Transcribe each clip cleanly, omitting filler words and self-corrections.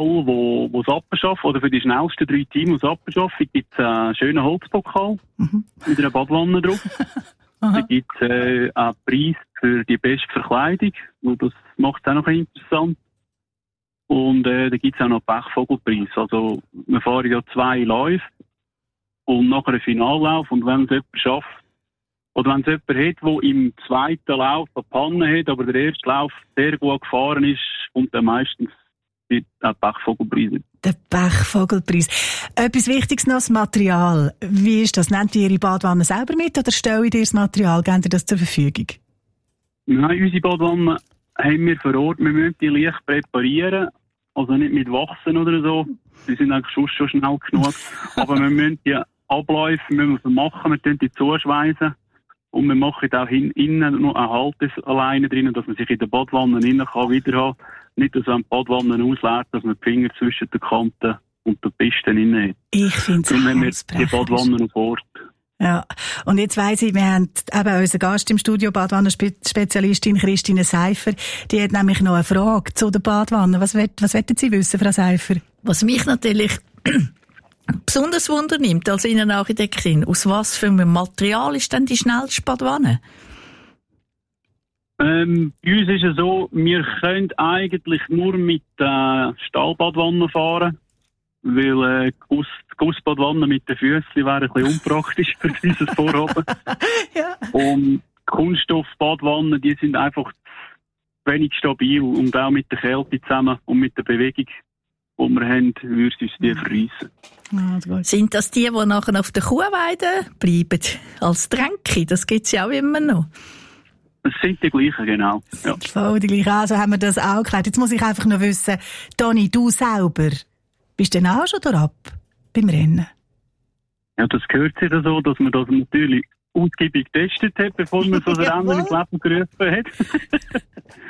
alle, die es abschaffen, oder für die schnellsten 3 Teams, die es abschaffen, gibt es einen schönen Holzpokal mit einer Badwanne drauf. Da gibt es einen Preis für die beste Verkleidung. Und das macht es auch noch interessant. Und da gibt es auch noch einen Pechvogelpreis. Also wir fahren ja 2 Läufe und nachher einen Finallauf. Und wenn es jemand schafft, oder wenn es jemand hat, der im zweiten Lauf eine Panne hat, aber der erste Lauf sehr gut gefahren ist, kommt dann meistens der Pechvogelpreis. Der Pechvogelpreis. Etwas Wichtiges noch, das Material. Wie ist das? Nehmt ihr Ihre Badwanne selber mit oder stellt ihr das Material? Gebt ihr das zur Verfügung? Nein, unsere Badwanne haben wir vor Ort. Wir müssen die leicht präparieren. Also nicht mit Wachsen oder so. Die sind eigentlich schon schnell genug. Aber wir müssen die Abläufe machen. Wir tun die zuschweissen. Und wir machen auch innen noch eine Halteleine drin, dass man sich in der Badwanne innen wieder haben kann. Nicht, dass man die Badwanne ausleert, dass man die Finger zwischen den Kanten und den Pisten innen hat. Ich finde es haben wir die Badwanne auf Ort. Ja. Und jetzt weiss ich, wir haben eben unseren Gast im Studio, Badwannerspezialistin Christine Seifer. Die hat nämlich noch eine Frage zu der Badwanne. Was wollen Sie wissen, Frau Seifer? Was mich natürlich besonders wundernimmt als Innenarchitektin, aus was für einem Material ist denn die schnellste Badwanne? Bei uns ist es so, wir können eigentlich nur mit Stahlbadwannen fahren, weil Gussbadwannen mit den Füßen wäre ein bisschen unpraktisch für dieses Vorhaben. Ja. Und Kunststoffbadwannen, die sind einfach wenig stabil und auch mit der Kälte zusammen und mit der Bewegung, die wir haben, würde uns die verreissen. Sind das die nachher auf der Kuhweide bleiben? Als Tränke? Das gibt es ja auch immer noch. Das sind die gleichen, genau. Ja. Voll die gleichen. Also haben wir das auch geklärt. Jetzt muss ich einfach noch wissen, Toni, du selber, bist du denn auch schon da ab beim Rennen? Ja, das gehört sich so, dass man das natürlich ausgiebig getestet hat, bevor man so ein Rennen ins Leben gerufen hat.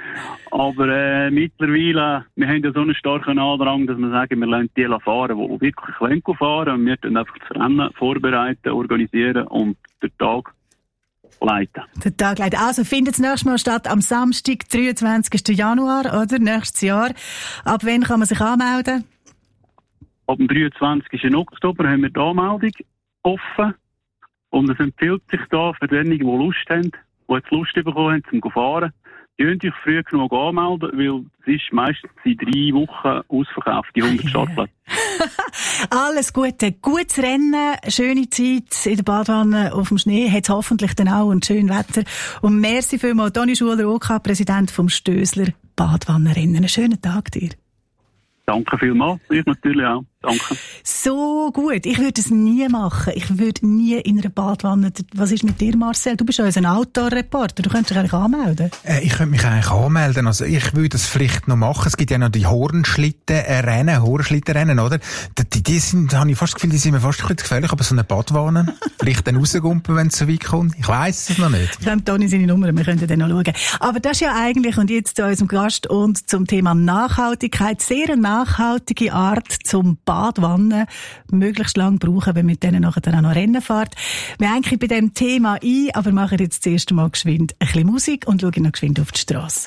Aber mittlerweile, wir haben ja so einen starken Andrang, dass wir sagen, wir lassen die fahren, die wirklich fahren wollen. Und wir dann einfach das Rennen vorbereiten, organisieren und den Tag leiten. Der Tag leiten. Also findet das nächste Mal statt am Samstag, 23. Januar, oder? Nächstes Jahr. Ab wann kann man sich anmelden? Ab dem 23. Oktober haben wir die Anmeldung offen. Und es empfiehlt sich da für diejenigen, die Lust haben, die jetzt Lust bekommen haben, zum Fahren, die könnt euch früh genug anmelden, weil es ist meistens in 3 Wochen ausverkauft, die 100 Startplätze. Alles Gute, gutes Rennen, schöne Zeit in der Badwanne auf dem Schnee, hat hoffentlich dann auch ein schönes Wetter. Und merci vielmals, Toni Schuler, OK-Präsident vom Stößler Badwannenrennen. Einen schönen Tag dir. Danke vielmals, ich natürlich auch. Danke. So gut. Ich würde es nie machen. Ich würde nie in einer Badwanne... Was ist mit dir, Marcel? Du bist ja ein Outdoor-Reporter. Du könntest dich eigentlich anmelden. Ich könnte mich eigentlich anmelden. Also ich würde es vielleicht noch machen. Es gibt ja noch die Hornschlittenrennen, oder? Die sind, habe ich fast das Gefühl, die sind mir fast ein bisschen gefährlich. Aber so eine Badwanne, vielleicht dann rausgumpen, wenn es so weit kommt. Ich weiss es noch nicht. Ich habe Toni seine Nummer, wir können dann noch schauen. Aber das ist ja eigentlich, und jetzt zu unserem Gast und zum Thema Nachhaltigkeit, sehr eine nachhaltige Art zum Badwanne möglichst lang brauchen, wenn mit denen nachher dann auch noch Rennen fährt. Wir eigentlich bei diesem Thema ein, aber machen jetzt das erste Mal geschwind ein bisschen Musik und schauen noch geschwind auf die Strasse.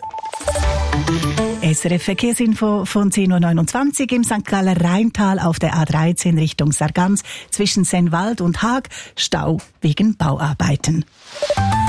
SRF Verkehrsinfo von 10.29 Uhr im St. Galler Rheintal auf der A13 Richtung Sargans zwischen Sennwald und Haag. Stau wegen Bauarbeiten.